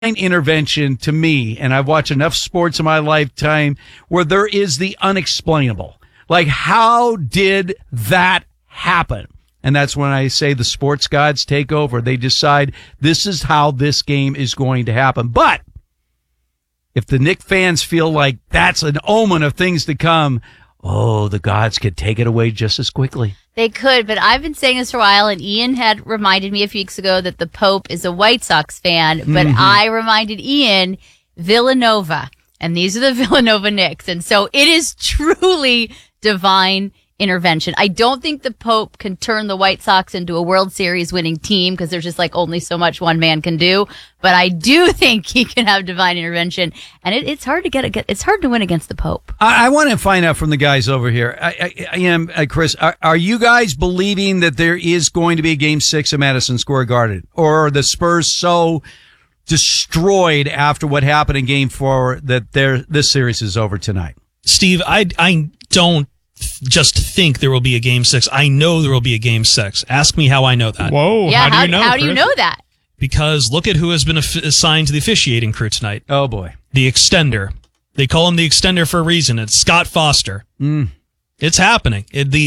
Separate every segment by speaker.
Speaker 1: intervention to me, and I've watched enough sports in my lifetime where there is the unexplainable. Like, how did that happen? And that's when I say the sports gods take over. They decide this is how this game is going to happen. But if the Knicks fans feel like that's an omen of things to come, the gods could take it away just as quickly.
Speaker 2: They could, but I've been saying this for a while, and Ian had reminded me a few weeks ago that the Pope is a White Sox fan, but I reminded Ian Villanova, and these are the Villanova Knicks, and so it is truly divine intervention. I don't think the Pope can turn the White Sox into a World Series winning team because there's just like only so much one man can do. But I do think he can have divine intervention, and it's hard to it's hard to win against the Pope.
Speaker 1: I want to find out from the guys over here. I am Chris. Are you guys believing that there is going to be a Game 6 at Madison Square Garden, or are the Spurs so destroyed after what happened in Game 4 that this series is over tonight?
Speaker 3: Steve, I don't just think there will be a Game 6. I know there will be a Game 6. Ask me how I know that.
Speaker 4: Whoa,
Speaker 2: yeah,
Speaker 4: how do you know?
Speaker 2: How do you know that?
Speaker 3: Because look at who has been assigned to the officiating crew tonight.
Speaker 1: Oh, boy.
Speaker 3: The Extender. They call him the Extender for a reason. It's Scott Foster. It's happening.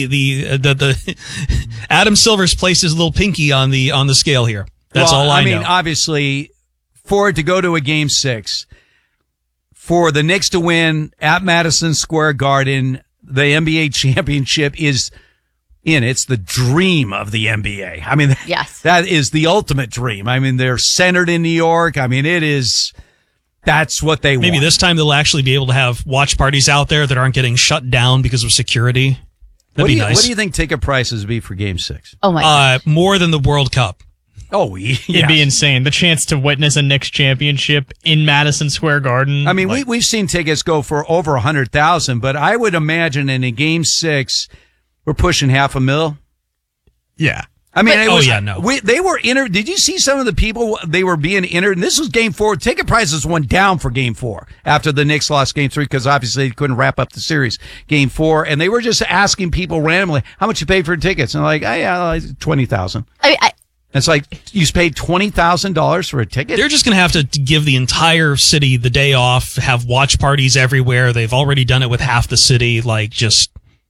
Speaker 3: The Adam Silver's placed his little pinky on the scale here. That's all I know.
Speaker 1: I mean, obviously, for it to go to a Game 6, for the Knicks to win at Madison Square Garden, the NBA championship it's the dream of the NBA. I mean,
Speaker 2: yes,
Speaker 1: that is the ultimate dream. I mean, they're centered in New York. I mean, that's what they want.
Speaker 3: Maybe this time they'll actually be able to have watch parties out there that aren't getting shut down because of security. That'd be nice.
Speaker 1: What do you think ticket prices would be for Game 6?
Speaker 2: Oh my God.
Speaker 3: More than the World Cup.
Speaker 1: Oh, yeah.
Speaker 4: It'd be insane. The chance to witness a Knicks championship in Madison Square Garden.
Speaker 1: I mean, we've seen tickets go for over 100,000, but I would imagine in a Game 6, we're pushing $500,000.
Speaker 4: Yeah.
Speaker 1: I mean, they were entered. Did you see some of the people they were being entered? And this was Game 4. Ticket prices went down for Game 4 after the Knicks lost Game 3 because obviously they couldn't wrap up the series. Game 4, and they were just asking people randomly how much you paid for tickets, and they're like, $20,000. It's like, you paid $20,000 for a ticket?
Speaker 3: They're just going to have to give the entire city the day off, have watch parties everywhere. They've already done it with half the city. Like, just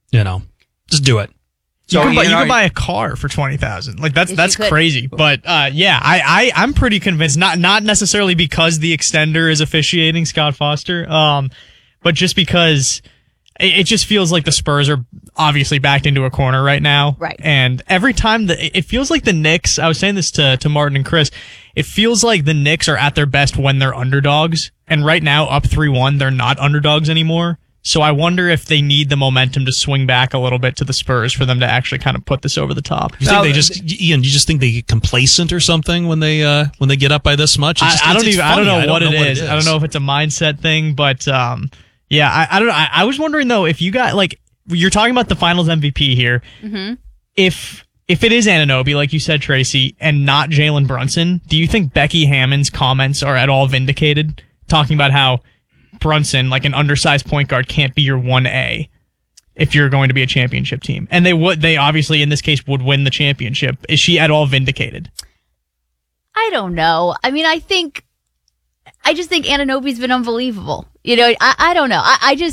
Speaker 3: do it.
Speaker 4: So you can buy a car for $20,000. Like that's crazy. But I'm pretty convinced. Not necessarily because the Extender is officiating Scott Foster, but just because it just feels like the Spurs are obviously backed into a corner right now.
Speaker 2: Right.
Speaker 4: And every time it feels like the Knicks, I was saying this to Martin and Chris, it feels like the Knicks are at their best when they're underdogs. And right now, up 3-1, they're not underdogs anymore. So I wonder if they need the momentum to swing back a little bit to the Spurs for them to actually kind of put this over the top.
Speaker 3: You think Ian, you just think they get complacent or something when they get up by this much?
Speaker 4: I don't know what it is. I don't know if it's a mindset thing, but yeah, I don't know. I was wondering though, if you got, like, you're talking about the Finals MVP here. Mm-hmm. If it is Anunoby, like you said, Tracy, and not Jalen Brunson, do you think Becky Hammon's comments are at all vindicated? Talking about how Brunson, like an undersized point guard, can't be your 1A if you're going to be a championship team. And they obviously in this case would win the championship. Is she at all vindicated?
Speaker 2: I don't know. I mean, I just think Anunoby's been unbelievable. You know, I don't know.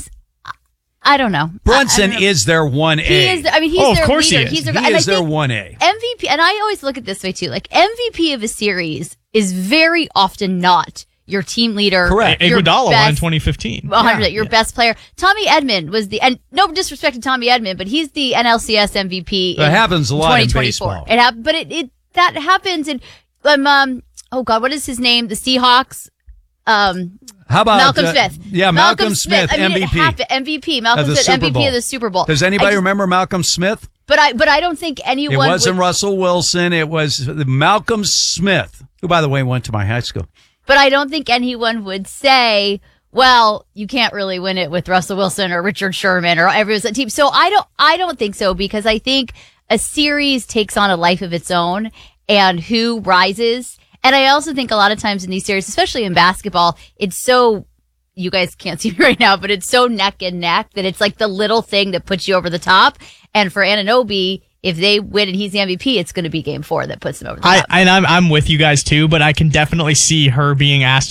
Speaker 2: I don't know.
Speaker 1: Brunson is their 1A.
Speaker 2: He is. I mean, he's their
Speaker 4: of course
Speaker 2: leader.
Speaker 4: He is
Speaker 1: their 1A.
Speaker 2: MVP, and I always look at this way too. Like, MVP of a series is very often not your team leader.
Speaker 4: Correct. Iguodala won in 2015.
Speaker 2: 100%. Your best player. Tommy Edmond was and no disrespect to Tommy Edmond, but he's the NLCS MVP.
Speaker 1: That happens a lot in baseball.
Speaker 2: That happens in oh God, what is his name? The Seahawks.
Speaker 1: How about
Speaker 2: Malcolm Smith?
Speaker 1: Yeah, Malcolm Smith,
Speaker 2: I mean,
Speaker 1: MVP.
Speaker 2: MVP. Malcolm Smith, MVP of the Super Bowl.
Speaker 1: Does anybody remember Malcolm Smith?
Speaker 2: But I don't think anyone.
Speaker 1: It wasn't Russell Wilson. It was Malcolm Smith, who, by the way, went to my high school.
Speaker 2: But I don't think anyone would say, well, you can't really win it with Russell Wilson or Richard Sherman or everyone's team. So I don't think so, because I think a series takes on a life of its own, and who rises. And I also think a lot of times in these series, especially in basketball, it's so, you guys can't see me right now, but it's so neck and neck that it's like the little thing that puts you over the top. And for Anunoby, if they win and he's the MVP, it's going to be game 4 that puts them over the top.
Speaker 4: I'm with you guys too, but I can definitely see her being asked